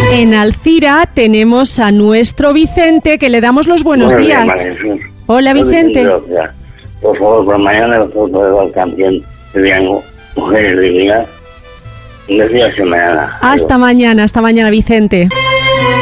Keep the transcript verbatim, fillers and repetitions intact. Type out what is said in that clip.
En Alcira tenemos a nuestro Vicente, que le damos los buenos Buenos días. días, María Jesús. Hola, Soy Vicente. Vicente. Por favor, por mañana nosotros podemos al campeón de Diango, Mujeres de Vida. Un día mañana. Hasta mañana, hasta mañana, Vicente.